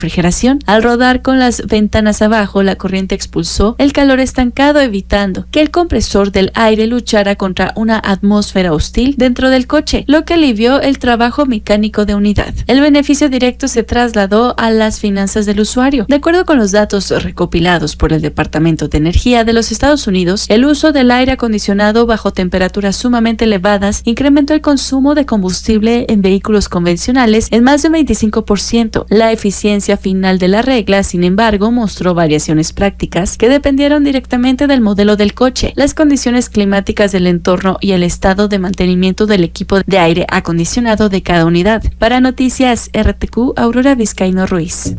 refrigeración. Al rodar con las ventanas abajo, la corriente expulsó el calor estancado, evitando que el compresor del aire luchara contra una atmósfera hostil dentro del coche, lo que alivió el trabajo mecánico de unidad. El beneficio directo se trasladó a las finanzas del usuario. De acuerdo con los datos recopilados por el Departamento de Energía de los Estados Unidos, el uso del aire acondicionado bajo temperaturas sumamente elevadas incrementó el consumo de combustible en vehículos convencionales en más de un 25%. La eficiencia final de la regla, sin embargo, mostró variaciones prácticas que dependieron directamente del modelo del coche, las condiciones climáticas del entorno y el estado de mantenimiento del equipo de aire acondicionado de cada unidad. Para Noticias RTQ, Aurora Vizcaíno Ruiz.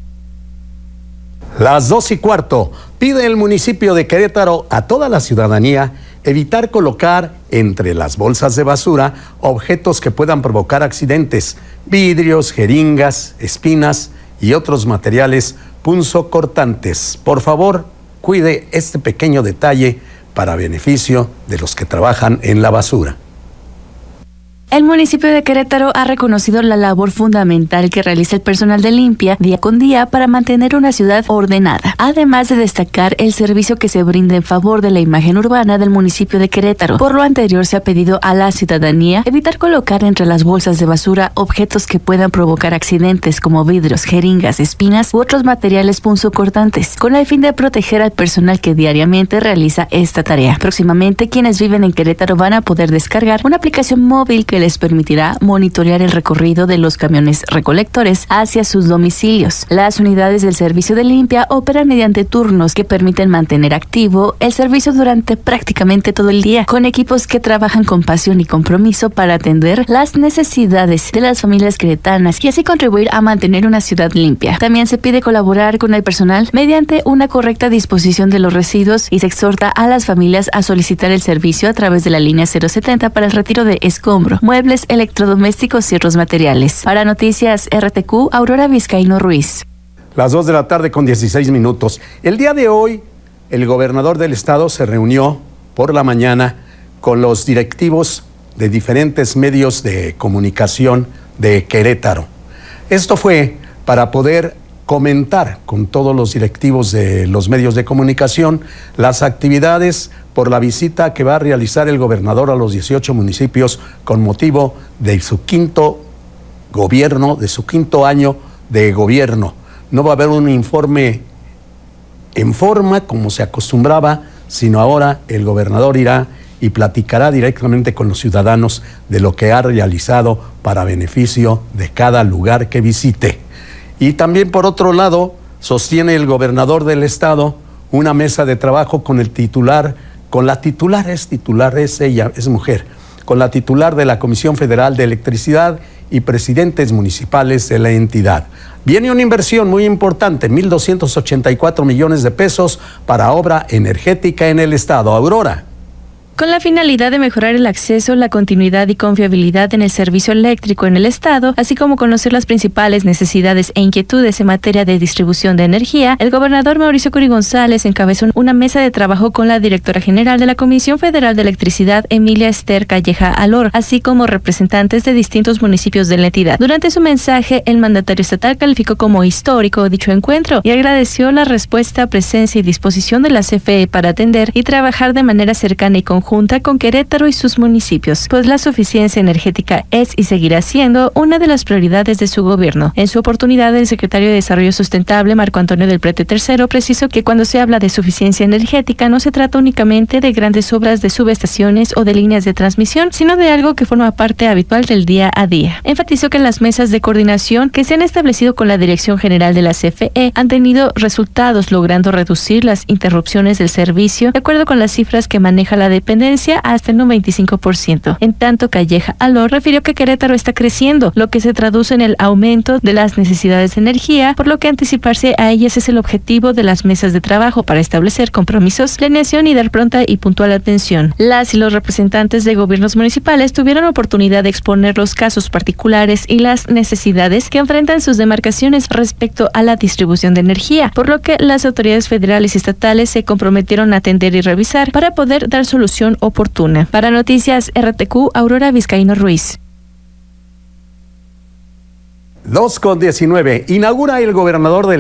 Las 2:15. Pide el municipio de Querétaro a toda la ciudadanía evitar colocar entre las bolsas de basura objetos que puedan provocar accidentes, vidrios, jeringas, espinas y otros materiales punzocortantes. Por favor, cuide este pequeño detalle para beneficio de los que trabajan en la basura. El municipio de Querétaro ha reconocido la labor fundamental que realiza el personal de limpia día con día para mantener una ciudad ordenada, además de destacar el servicio que se brinda en favor de la imagen urbana del municipio de Querétaro. Por lo anterior, se ha pedido a la ciudadanía evitar colocar entre las bolsas de basura objetos que puedan provocar accidentes como vidrios, jeringas, espinas u otros materiales punzocortantes, con el fin de proteger al personal que diariamente realiza esta tarea. Próximamente, quienes viven en Querétaro van a poder descargar una aplicación móvil que les permitirá monitorear el recorrido de los camiones recolectores hacia sus domicilios. Las unidades del servicio de limpia operan mediante turnos que permiten mantener activo el servicio durante prácticamente todo el día, con equipos que trabajan con pasión y compromiso para atender las necesidades de las familias queretanas y así contribuir a mantener una ciudad limpia. También se pide colaborar con el personal mediante una correcta disposición de los residuos y se exhorta a las familias a solicitar el servicio a través de la línea 070 para el retiro de escombro, muebles, electrodomésticos y otros materiales. Para Noticias RTQ, Aurora Vizcaíno Ruiz. Las 2:16 p.m. El día de hoy, el gobernador del estado se reunió por la mañana con los directivos de diferentes medios de comunicación de Querétaro. Esto fue para poder comentar con todos los directivos de los medios de comunicación las actividades por la visita que va a realizar el gobernador a los 18 municipios con motivo de su quinto año de gobierno. No va a haber un informe en forma como se acostumbraba, sino ahora el gobernador irá y platicará directamente con los ciudadanos de lo que ha realizado para beneficio de cada lugar que visite. Y también, por otro lado, sostiene el gobernador del estado una mesa de trabajo con la titular es mujer, con la titular de la Comisión Federal de Electricidad y presidentes municipales de la entidad. Viene una inversión muy importante, 1,284 millones de pesos para obra energética en el estado. Aurora. Con la finalidad de mejorar el acceso, la continuidad y confiabilidad en el servicio eléctrico en el estado, así como conocer las principales necesidades e inquietudes en materia de distribución de energía, el gobernador Mauricio Curi González encabezó una mesa de trabajo con la directora general de la Comisión Federal de Electricidad, Emilia Esther Calleja Alor, así como representantes de distintos municipios de la entidad. Durante su mensaje, el mandatario estatal calificó como histórico dicho encuentro y agradeció la respuesta, presencia y disposición de la CFE para atender y trabajar de manera cercana y conjunta con Querétaro y sus municipios, pues la suficiencia energética es y seguirá siendo una de las prioridades de su gobierno. En su oportunidad, el secretario de Desarrollo Sustentable, Marco Antonio del Prete III, precisó que cuando se habla de suficiencia energética no se trata únicamente de grandes obras de subestaciones o de líneas de transmisión, sino de algo que forma parte habitual del día a día. Enfatizó que las mesas de coordinación que se han establecido con la Dirección General de la CFE han tenido resultados, logrando reducir las interrupciones del servicio de acuerdo con las cifras que maneja la dependencia hasta en un 25%. En tanto, Calleja Alor refirió que Querétaro está creciendo, lo que se traduce en el aumento de las necesidades de energía, por lo que anticiparse a ellas es el objetivo de las mesas de trabajo para establecer compromisos, planeación y dar pronta y puntual atención. Las y los representantes de gobiernos municipales tuvieron oportunidad de exponer los casos particulares y las necesidades que enfrentan sus demarcaciones respecto a la distribución de energía, por lo que las autoridades federales y estatales se comprometieron a atender y revisar para poder dar solución oportuna. Para Noticias RTQ, Aurora Vizcaíno Ruiz. 2:19. Inaugura el gobernador del